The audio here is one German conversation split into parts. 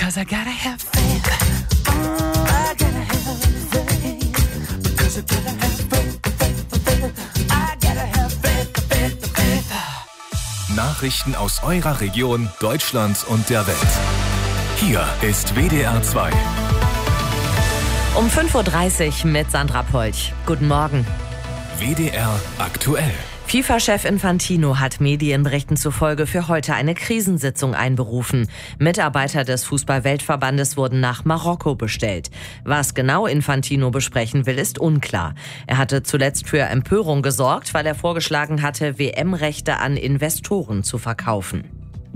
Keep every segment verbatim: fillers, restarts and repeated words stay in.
Because I gotta have faith. I gotta have faith. Because I gotta have faith, faith, faith. I gotta have faith, faith, faith. Nachrichten aus eurer Region, Deutschland und der Welt. Hier ist W D R zwei. Um fünf Uhr dreißig mit Sandra Polch. Guten Morgen. W D R aktuell. FIFA-Chef Infantino hat Medienberichten zufolge für heute eine Krisensitzung einberufen. Mitarbeiter des Fußball-Weltverbandes wurden nach Marokko bestellt. Was genau Infantino besprechen will, ist unklar. Er hatte zuletzt für Empörung gesorgt, weil er vorgeschlagen hatte, W M-Rechte an Investoren zu verkaufen.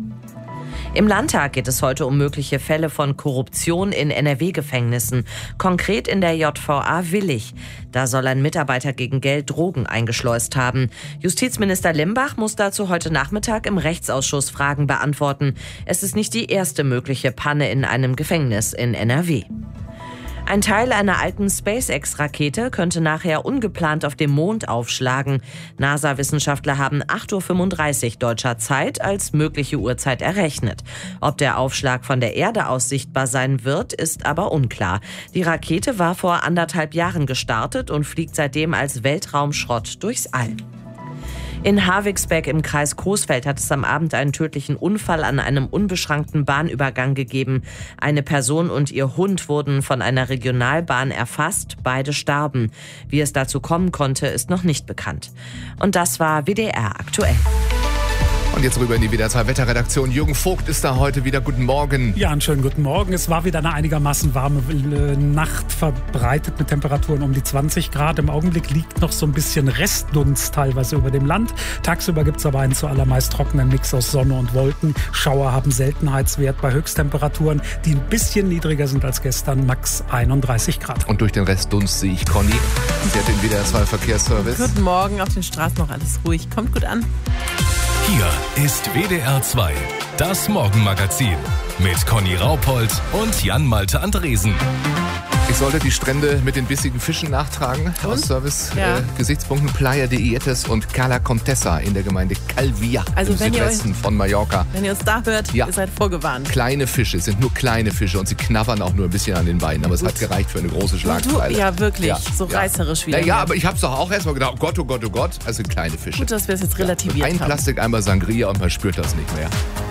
Im Landtag geht es heute um mögliche Fälle von Korruption in N R W-Gefängnissen, konkret in der J V A Willich. Da soll ein Mitarbeiter gegen Geld Drogen eingeschleust haben. Justizminister Limbach muss dazu heute Nachmittag im Rechtsausschuss Fragen beantworten. Es ist nicht die erste mögliche Panne in einem Gefängnis in N R W. Ein Teil einer alten SpaceX-Rakete könnte nachher ungeplant auf dem Mond aufschlagen. NASA-Wissenschaftler haben acht Uhr fünfunddreißig deutscher Zeit als mögliche Uhrzeit errechnet. Ob der Aufschlag von der Erde aus sichtbar sein wird, ist aber unklar. Die Rakete war vor anderthalb Jahren gestartet und fliegt seitdem als Weltraumschrott durchs All. In Havixbeck im Kreis Coesfeld hat es am Abend einen tödlichen Unfall an einem unbeschrankten Bahnübergang gegeben. Eine Person und ihr Hund wurden von einer Regionalbahn erfasst. Beide starben. Wie es dazu kommen konnte, ist noch nicht bekannt. Und das war W D R aktuell. Und jetzt rüber in die W D R zwei Wetterredaktion. Jürgen Vogt ist da heute wieder. Guten Morgen. Ja, einen schönen guten Morgen. Es war wieder eine einigermaßen warme äh, Nacht, verbreitet mit Temperaturen um die zwanzig Grad. Im Augenblick liegt noch so ein bisschen Restdunst teilweise über dem Land. Tagsüber gibt es aber einen zuallermeist trockenen Mix aus Sonne und Wolken. Schauer haben Seltenheitswert bei Höchsttemperaturen, die ein bisschen niedriger sind als gestern, max einunddreißig Grad. Und durch den Restdunst sehe ich Conny. Sie hat den W D R zwei Verkehrsservice. Guten Morgen, auf den Straßen noch alles ruhig. Kommt gut an. Hier ist W D R zwei, das Morgenmagazin mit Conny Raupold und Jan-Malte Andresen. Ich sollte die Strände mit den bissigen Fischen nachtragen. Und? Aus Service-Gesichtspunkten Ja. äh, Playa de Ietes und Cala Contessa in der Gemeinde Calvia Also im wenn ihr Südwesten euch- von Mallorca. Wenn ihr uns da hört, Ja. ihr seid vorgewarnt. Kleine Fische, es sind nur kleine Fische und sie knabbern auch nur ein bisschen an den Beinen. Aber es hat gereicht für eine große Du, Schlagzeile. ja, wirklich. Ja, So ja. reißerisch wieder. Ja, ja, hier. aber ich hab's doch auch erstmal gedacht, oh Gott, oh Gott, oh Gott, also kleine Fische. Gut, dass wir es jetzt relativiert Ein haben. Plastikeimer Sangria und man spürt das nicht mehr.